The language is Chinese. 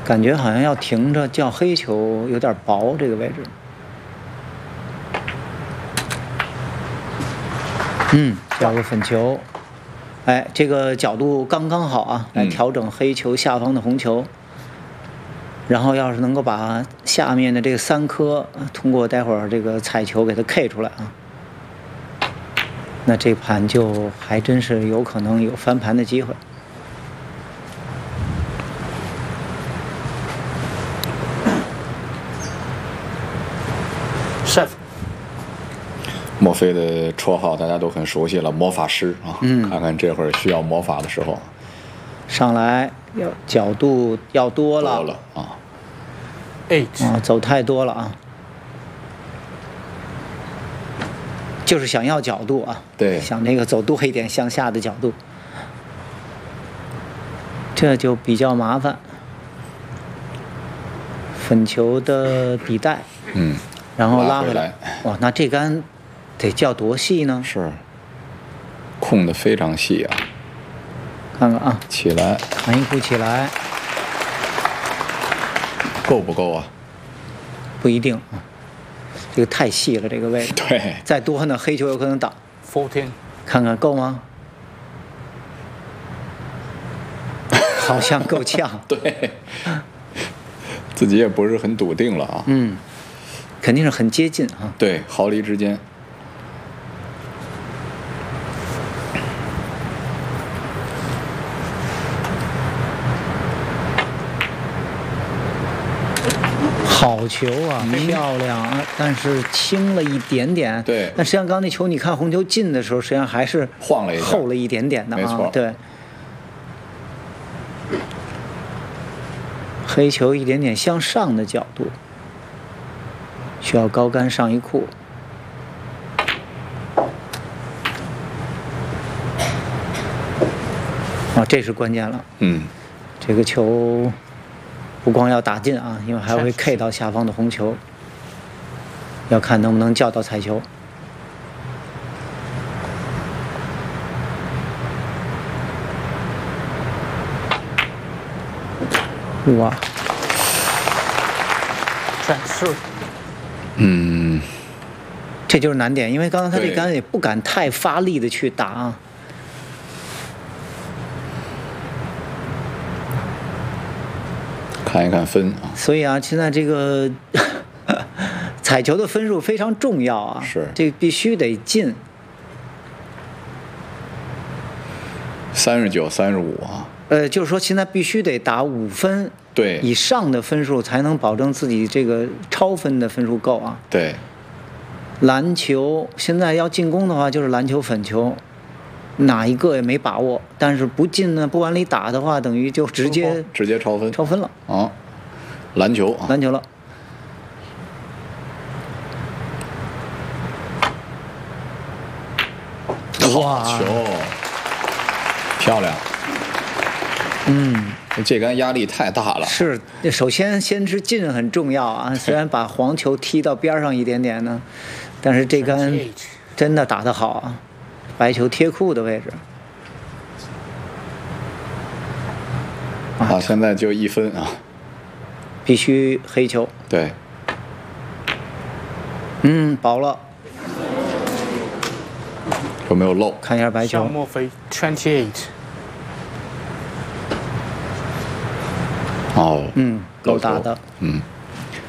感觉好像要停着叫黑球，有点薄这个位置。叫个粉球。哎，这个角度刚刚好啊，来调整黑球下方的红球。然后要是能够把下面的这个3颗通过待会儿这个彩球给它 K 出来啊，那这盘就还真是有可能有翻盘的机会。 chef， 墨菲的绰号大家都很熟悉了，魔法师啊。看看这会儿需要魔法的时候， 上来要角度要多了。 多了啊。 8 啊，走太多了啊。就是想要角度啊， 对， 想那个走多一点向下的角度，这就比较麻烦。粉球的底带，然后拉回来，哇，那这杆得叫多细呢？ 是，控得非常细啊。 看看啊， 起来， 弹一步起来， 够不够啊？ 不一定啊。这个太细了，这个位置。 对， 再多呢，黑球有可能倒。 14， 看看够吗？好像够呛。 对，自己也不是很笃定了啊。 肯定是很接近啊。 对，毫厘之间。 好球啊，漂亮啊！但是轻了一点点。 对。 但实际上，刚刚那球，你看红球进的时候，实际上还是晃了一下， 厚了一点点的啊。 没错。 对。黑球一点点向上的角度，需要高杆上一库。啊，这是关键了。这个球。不光要打进啊，因为还会 K 到下方的红球，要看能不能叫到彩球。哇！这就是难点，因为刚刚他这杆也不敢太发力的去打啊。 看一看分啊， 所以啊，现在这个彩球的分数非常重要啊， 是这个必须得进。 39、35啊。 就是说现在必须得打5分对以上的分数，才能保证自己这个超分的分数够啊。 对。 篮球现在要进攻的话，就是篮球、粉球。哪一个也没把握，但是不进呢，不往里打的话，等于就直接超分， 超分了啊！篮球啊， 篮球了， 哇，球，漂亮，这杆压力太大了。 是，首先先是进很重要啊，虽然把黄球踢到边上一点点呢，但是这杆真的打得好啊。白球贴库的位置， 啊，现在就1分啊， 必须黑球。 对， 薄了， 有没有漏？ 看一下白球。 墨菲28。 哦， 够打的。